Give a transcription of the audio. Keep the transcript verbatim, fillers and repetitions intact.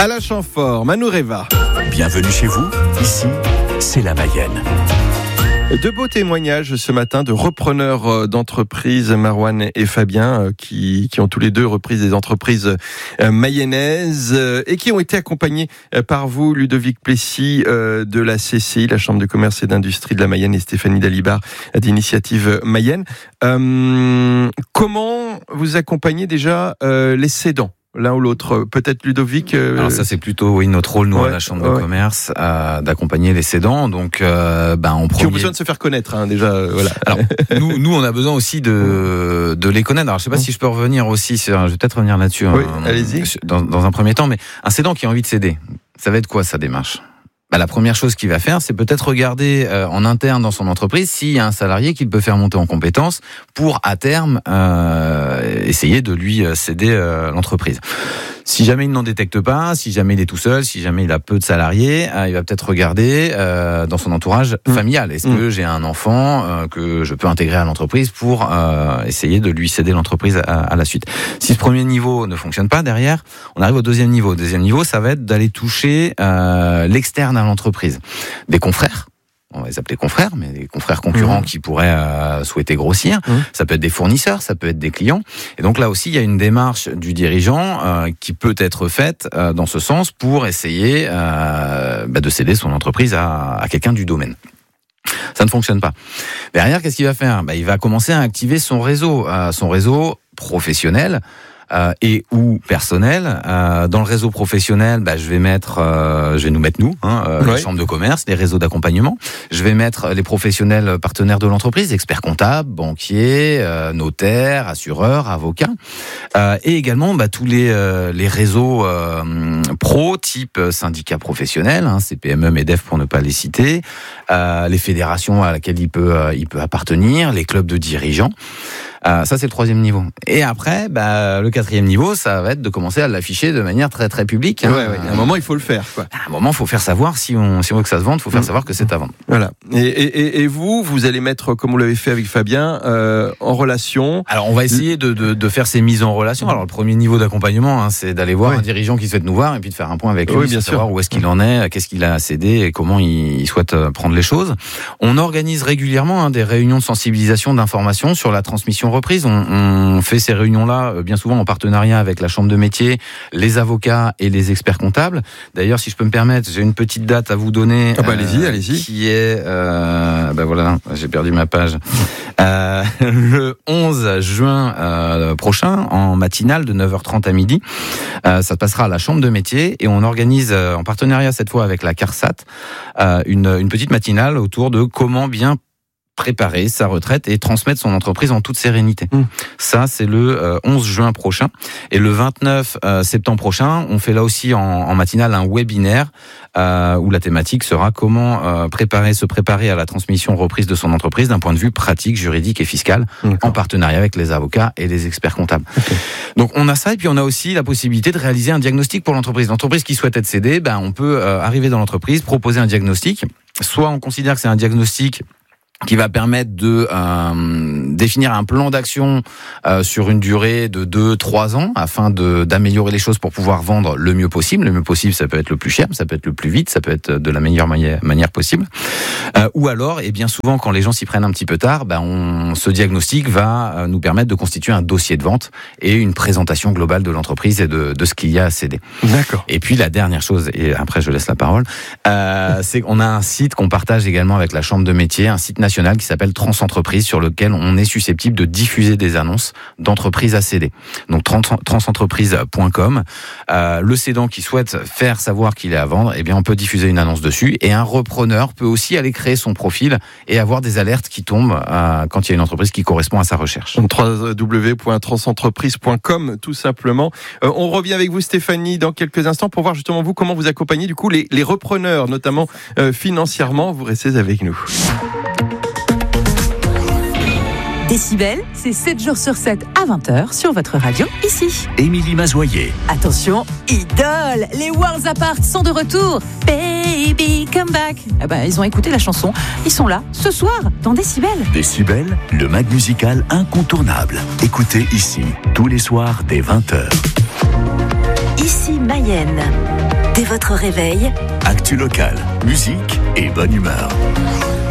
Alain Chamfort, Manureva. Bienvenue chez vous, ici, c'est la Mayenne. De beaux témoignages ce matin de repreneurs d'entreprises, Marouane et Fabien, qui, qui ont tous les deux repris des entreprises mayennaises et qui ont été accompagnés par vous, Ludovic Plessis de la C C I, la Chambre de commerce et d'industrie de la Mayenne, et Stéphanie Dalibard d'Initiative Mayenne. Euh, comment vous accompagnez déjà euh, les cédants ? L'un ou l'autre, peut-être Ludovic. Euh... Alors ça c'est plutôt oui notre rôle nous ouais, à la Chambre ouais. de commerce euh, d'accompagner les cédants. Donc euh, ben en premier. Qui ont besoin de se faire connaître hein, déjà. Euh, voilà. Alors nous nous on a besoin aussi de de les connaître. Alors je sais pas si je peux revenir aussi. Sur, je vais peut-être revenir là-dessus. Oui, hein, allez-y. Dans, dans un premier temps, mais un cédant qui a envie de céder, ça va être quoi sa démarche? Bah, la première chose qu'il va faire, c'est peut-être regarder euh, en interne dans son entreprise s'il y a un salarié qu'il peut faire monter en compétences pour, à terme, euh, essayer de lui céder euh, l'entreprise. Si jamais il n'en détecte pas, si jamais il est tout seul, si jamais il a peu de salariés, euh, il va peut-être regarder euh, dans son entourage mmh. familial. Est-ce mmh. que j'ai un enfant euh, que je peux intégrer à l'entreprise pour euh, essayer de lui céder l'entreprise à, à la suite. Si ce premier niveau ne fonctionne pas, derrière, on arrive au deuxième niveau. Le deuxième niveau, ça va être d'aller toucher euh, l'externe à l'entreprise. Des confrères. On va les appeler confrères, mais des confrères concurrents mmh. qui pourraient euh, souhaiter grossir. Mmh. Ça peut être des fournisseurs, ça peut être des clients. Et donc là aussi, il y a une démarche du dirigeant euh, qui peut être faite euh, dans ce sens pour essayer euh, bah, de céder son entreprise à, à quelqu'un du domaine. Ça ne fonctionne pas. Derrière, qu'est-ce qu'il va faire ? Bah, il va commencer à activer son réseau, euh, son réseau professionnel. Euh, et ou personnel. Euh, dans le réseau professionnel, bah, je vais mettre, euh, je vais nous mettre nous, hein, euh, ouais. les chambres de commerce, les réseaux d'accompagnement. Je vais mettre les professionnels partenaires de l'entreprise, experts comptables, banquiers, euh, notaires, assureurs, avocats, euh, et également bah, tous les euh, les réseaux euh, pro type syndicats professionnels, hein, C P M E, MEDEF pour ne pas les citer, euh, les fédérations à laquelle il peut euh, il peut appartenir, les clubs de dirigeants. Euh, ça c'est le troisième niveau. Et après, bah, le quatrième niveau, ça va être de commencer à l'afficher de manière très très publique. Hein. Ouais, ouais. À un moment, il faut le faire. Quoi. À un moment, il faut faire savoir si on si on veut que ça se vende, il faut faire mmh. savoir que c'est à vendre. Voilà. Et, et, et vous, vous allez mettre, comme vous l'avez fait avec Fabien, euh, en relation. Alors, on va essayer de, de de faire ces mises en relation. Alors, le premier niveau d'accompagnement, hein, c'est d'aller voir ouais. un dirigeant qui souhaite nous voir et puis de faire un point avec lui, oui, bien sûr. savoir où est-ce qu'il en est, qu'est-ce qu'il a cédé et comment il, il souhaite prendre les choses. On organise régulièrement hein, des réunions de sensibilisation, d'information sur la transmission reprise. On, on On fait ces réunions-là bien souvent en partenariat avec la Chambre de métier, les avocats et les experts comptables. D'ailleurs, si je peux me permettre, j'ai une petite date à vous donner. Ah bah, allez-y, euh, allez-y. Qui est, euh, bah voilà, j'ai perdu ma page. Euh, le onze juin euh, prochain, en matinale de neuf heures trente à midi. Euh, ça passera à la Chambre de métier et on organise euh, en partenariat cette fois avec la CARSAT euh, une, une petite matinale autour de comment bien préparer sa retraite et transmettre son entreprise en toute sérénité. Mmh. Ça, c'est le euh, onze juin prochain. Et le vingt-neuf euh, septembre prochain, on fait là aussi en, en matinale un webinaire euh, où la thématique sera comment euh, préparer, se préparer à la transmission reprise de son entreprise d'un point de vue pratique, juridique et fiscal, D'accord. en partenariat avec les avocats et les experts comptables. Okay. Donc on a ça et puis on a aussi la possibilité de réaliser un diagnostic pour l'entreprise. L'entreprise qui souhaite être cédée, ben, on peut euh, arriver dans l'entreprise, proposer un diagnostic. Soit on considère que c'est un diagnostic qui va permettre de euh, définir un plan d'action euh, sur une durée de deux trois ans afin de d'améliorer les choses pour pouvoir vendre le mieux possible. Le mieux possible, ça peut être le plus cher, ça peut être le plus vite, ça peut être de la meilleure manière, manière possible. Euh, ou alors, et bien souvent, quand les gens s'y prennent un petit peu tard, ben on, ce diagnostic va nous permettre de constituer un dossier de vente et une présentation globale de l'entreprise et de, de ce qu'il y a à céder. D'accord. Et puis la dernière chose, et après je laisse la parole, euh, c'est qu'on a un site qu'on partage également avec la Chambre de métier, un site national qui s'appelle Transentreprise, sur lequel on est susceptible de diffuser des annonces d'entreprises à céder. Donc transentreprise point com. Euh, le cédant qui souhaite faire savoir qu'il est à vendre, eh bien on peut diffuser une annonce dessus. Et un repreneur peut aussi aller créer son profil et avoir des alertes qui tombent euh, quand il y a une entreprise qui correspond à sa recherche. w w w point transentreprise point com tout simplement. Euh, on revient avec vous Stéphanie dans quelques instants pour voir justement vous comment vous accompagnez du coup les, les repreneurs, notamment euh, financièrement. Vous restez avec nous. Décibel, c'est sept jours sur sept à vingt heures sur votre radio, ici. Émilie Mazoyer. Attention, idole, les Worlds Apart sont de retour. Baby, come back. Eh ben, ils ont écouté la chanson. Ils sont là, ce soir, dans Décibel. Décibel, le mag musical incontournable. Écoutez ici, tous les soirs dès vingt heures. Ici Mayenne. Dès votre réveil, actu locale, musique et bonne humeur.